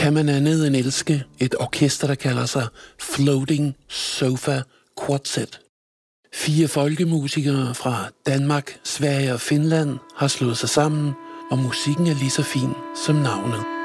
kan man andet end elske et orkester, der kalder sig Floating Sofa Quartet. 4 folkemusikere fra Danmark, Sverige og Finland har slået sig sammen, og musikken er lige så fin som navnet.